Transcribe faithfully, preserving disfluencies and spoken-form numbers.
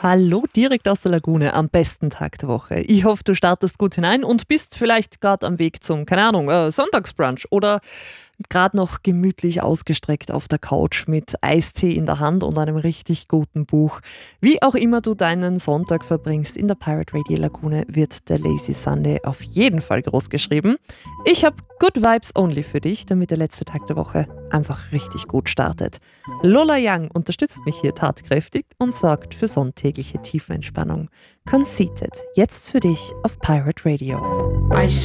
Hallo, direkt aus der Lagune am besten Tag der Woche. Ich hoffe, du startest gut hinein und bist vielleicht gerade am Weg zum, keine Ahnung, äh, Sonntagsbrunch oder gerade noch gemütlich ausgestreckt auf der Couch mit Eistee in der Hand und einem richtig guten Buch. Wie auch immer du deinen Sonntag verbringst, in der Pirate Radio Lagune wird der Lazy Sunday auf jeden Fall groß geschrieben. Ich habe Good Vibes Only für dich, damit der letzte Tag der Woche einfach richtig gut startet. Lola Young unterstützt mich hier tatkräftig und sorgt für sonntägliche Tiefenentspannung. Conceited, jetzt für dich auf Pirate Radio. I